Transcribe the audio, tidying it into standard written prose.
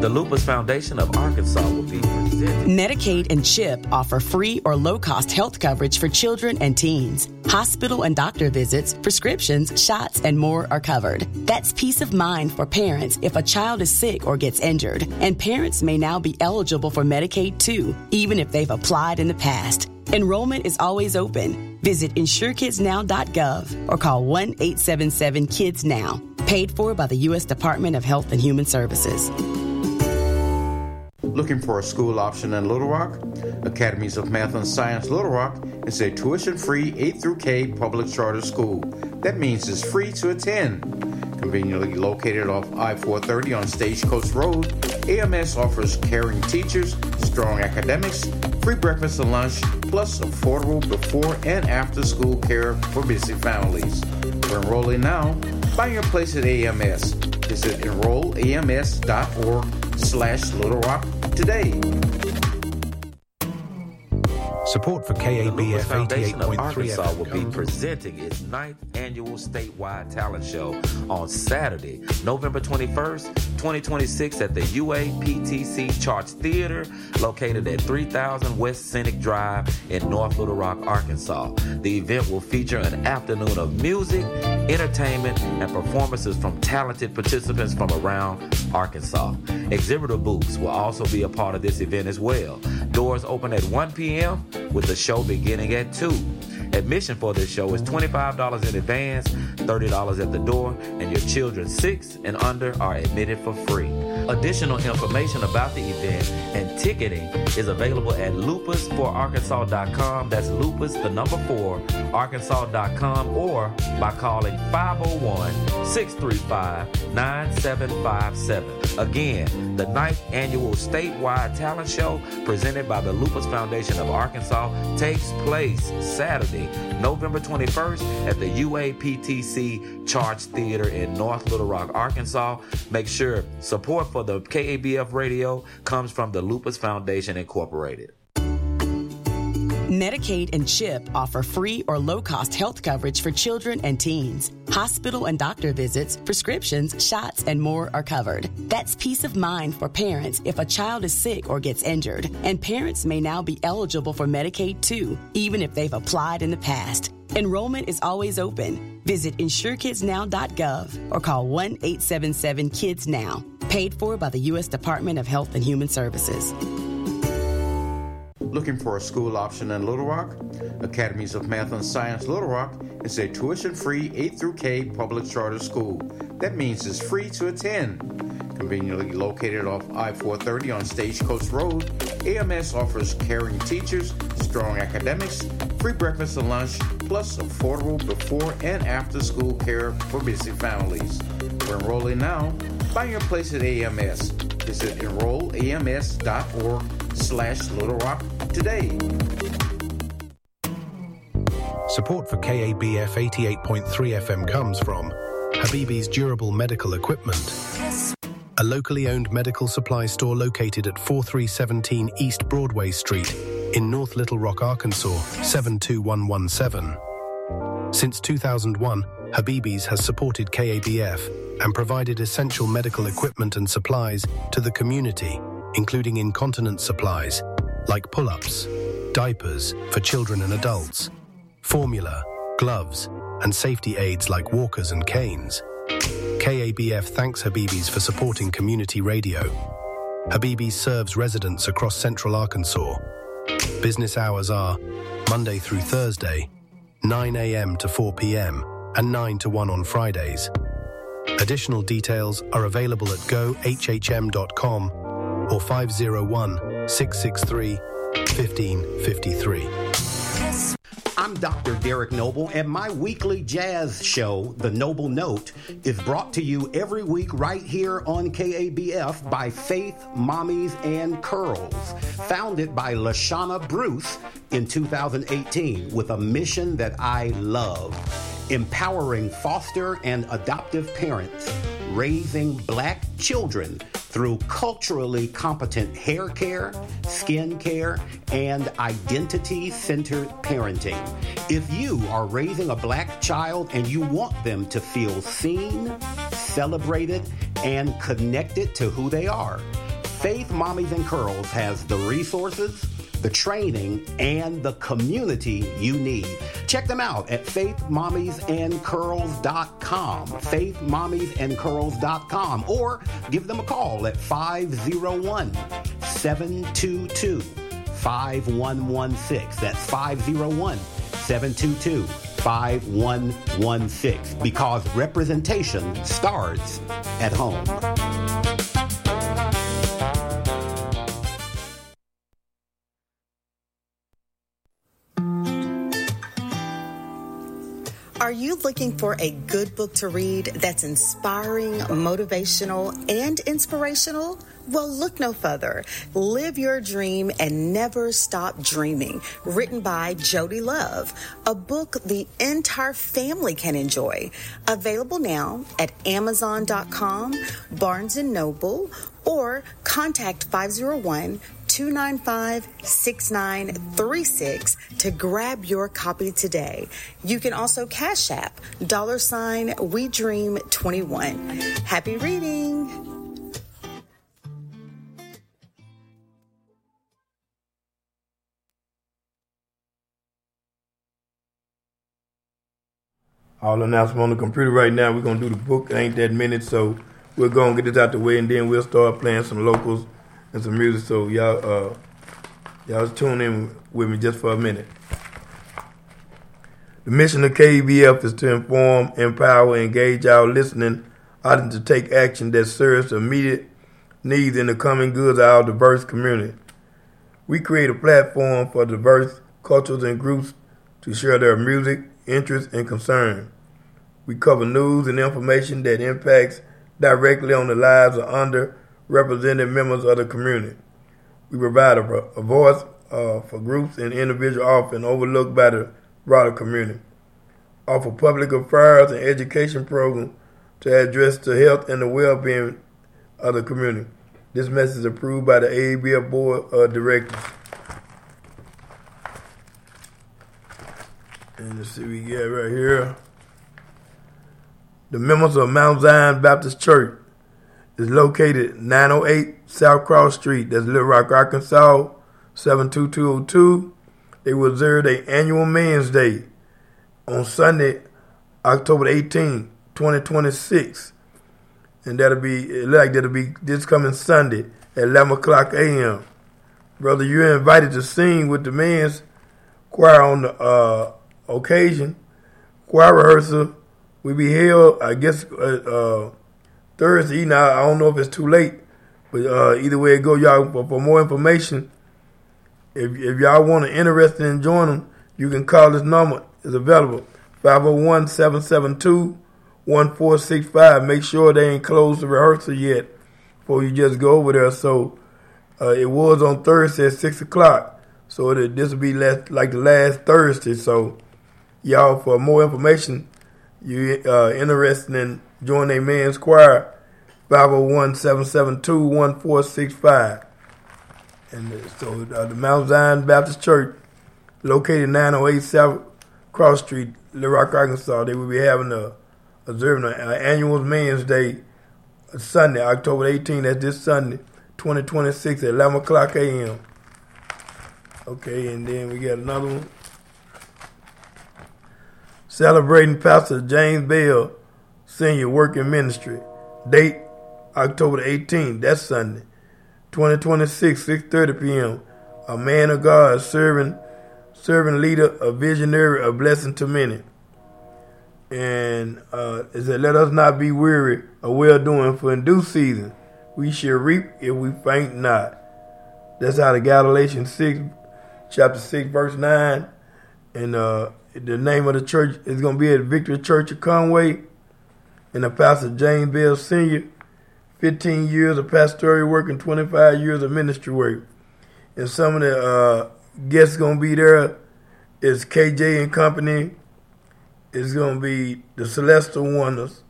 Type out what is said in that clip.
The Lupus Foundation of Arkansas will be presented. Medicaid and CHIP offer free or low-cost health coverage for children and teens. Hospital and doctor visits, prescriptions, shots, and more are covered. That's peace of mind for parents if a child is sick or gets injured. And parents may now be eligible for Medicaid too, even if they've applied in the past. Enrollment is always open. Visit InsureKidsNow.gov or call 1-877-KIDS-NOW. Paid for by the U.S. Department of Health and Human Services. Looking for a school option in Little Rock? Academies of Math and Science Little Rock is a tuition-free 8 through K public charter school. That means it's free to attend. Conveniently located off I-430 on Stagecoach Road, AMS offers caring teachers, strong academics, free breakfast and lunch, plus affordable before and after school care for busy families. For enrolling now, find your place at AMS. Visit enrollams.org/Little Rock today. Support for KABF 88.3 Arkansas FM will be presenting its 9th annual statewide talent show on Saturday, November 21st, 2026 at the UAPTC Charts Theater, located at 3000 West Scenic Drive in North Little Rock, Arkansas. The event will feature an afternoon of music, entertainment, and performances from talented participants from around Arkansas. Exhibitor booths will also be a part of this event as well. Doors open at 1 p.m. with the show beginning at 2. Admission for this show is $25 in advance, $30 at the door, and your children 6 and under are admitted for free. Additional information about the event and ticketing is available at lupus4arkansas.com. That's lupus, the number 4, arkansas.com, or by calling 501-635-9757. Again, the 9th annual statewide talent show presented by the Lupus Foundation of Arkansas takes place Saturday, November 21st at the UAPTC Charts Theater in North Little Rock, Arkansas. Make sure support for the KABF radio comes from the Lupus Foundation Incorporated. Medicaid and CHIP offer free or low-cost health coverage for children and teens. Hospital and doctor visits, prescriptions, shots, and more are covered. That's peace of mind for parents if a child is sick or gets injured. And parents may now be eligible for Medicaid too, even if they've applied in the past. Enrollment is always open. Visit InsureKidsNow.gov or call 1-877-KIDS-NOW. Paid for by the U.S. Department of Health and Human Services. Looking for a school option in Little Rock? Academies of Math and Science Little Rock is a tuition-free 8 through K public charter school. That means it's free to attend. Conveniently located off I-430 on Stagecoach Road, AMS offers caring teachers, strong academics, free breakfast and lunch, plus affordable before and after school care for busy families. For enrolling now, find your place at AMS. Visit enrollams.org/Little Rock today. Support for KABF 88.3 FM comes from Habibi's Durable Medical Equipment, a locally owned medical supply store located at 4317 East Broadway Street in North Little Rock, Arkansas, 72117. Since 2001, Habibi's has supported KABF and provided essential medical equipment and supplies to the community, including incontinence supplies like pull-ups, diapers for children and adults, formula, gloves, and safety aids like walkers and canes. KABF thanks Habibi's for supporting community radio. Habibi's serves residents across central Arkansas. Business hours are Monday through Thursday, 9 a.m. to 4 p.m. and 9 to 1 on Fridays. Additional details are available at gohhm.com or 501-663-1553. I'm Dr. Derek Noble, and my weekly jazz show, The Noble Note, is brought to you every week right here on KABF by Faith, Mommies, and Curls, founded by Lashana Bruce in 2018 with a mission that I love: empowering foster and adoptive parents, raising Black children through culturally competent hair care, skin care, and identity-centered parenting. If you are raising a Black child and you want them to feel seen, celebrated, and connected to who they are, Faith Mommies and Curls has the resources, the training, and the community you need. Check them out at faithmommiesandcurls.com, faithmommiesandcurls.com, or give them a call at 501-722-5116. That's 501-722-5116, because representation starts at home. Are you looking for a good book to read that's inspiring, motivational, and inspirational? Well, look no further. Live Your Dream and Never Stop Dreaming, written by Jody Love, a book the entire family can enjoy. Available now at Amazon.com, Barnes & Noble, or contact 501-295-6936 to grab your copy today. You can also Cash App $WeDream21. Happy reading! All announcements on the computer right now. We're going to do the book. It ain't that minute, so we're going to get this out the way, and then we'll start playing some locals and some music. So y'all just tune in with me just for a minute. The mission of KBF is to inform, empower, and engage our listening audience to take action that serves the immediate needs and the common goods of our diverse community. We create a platform for diverse cultures and groups to share their music, interests, and concerns. We cover news and information that impacts directly on the lives of underrepresented members of the community. We provide a voice for groups and individuals often overlooked by the broader community. Offer public affairs and education programs to address the health and the well-being of the community. This message is approved by the AABF Board of Directors. And let's see what we get right here. The members of Mount Zion Baptist Church is located at 908 South Cross Street. That's Little Rock, Arkansas, 72202. They will observe their annual Men's Day on Sunday, October 18, 2026. And that'll be this coming Sunday at 11 o'clock a.m. Brother, you're invited to sing with the men's choir on the occasion. Choir rehearsal will be held, I guess, Thursday. Now, I don't know if it's too late, but either way it go, y'all, for more information, if y'all want to interested in joining them, you can call this number. It's available, 501-772-1465. Make sure they ain't closed the rehearsal yet before you just go over there. So it was on Thursday at 6 o'clock. So this will be like the last Thursday. So y'all, for more information, you interested in joining a men's choir, 501-772-1465. And so the Mount Zion Baptist Church, located 908 South Cross Street, Little Rock, Arkansas, they will be having observing an annual Men's Day Sunday, October 18th. That's this Sunday, 2026 at 11 o'clock a.m. Okay, and then we got another one. Celebrating Pastor James Bell Senior Working Ministry. Date, October 18th. That's Sunday, 2026, 6:30 p.m. A man of God, serving leader, a visionary, a blessing to many. And it said, let us not be weary of well-doing, for in due season we shall reap if we faint not. That's out of Galatians 6, chapter 6, verse 9. And the name of the church is going to be at Victory Church of Conway. And the pastor, James Bell Sr., 15 years of pastoral work and 25 years of ministry work. And some of the guests going to be there is KJ and Company. It's going to be the Celestial Wonders.